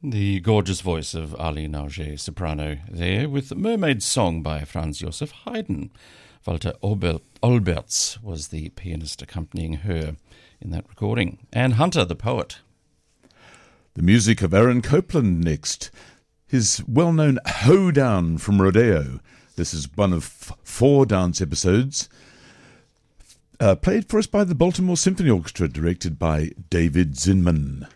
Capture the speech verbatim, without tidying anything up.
The gorgeous voice of Arlene Auger, soprano, there, with Mermaid Song by Franz Josef Haydn. Walter Olberts was the pianist accompanying her in that recording. Anne Hunter, the poet. The music of Aaron Copland next. His well-known Hoedown from Rodeo. This is one of f- four dance episodes. Uh, played for us by the Baltimore Symphony Orchestra, directed by David Zinman.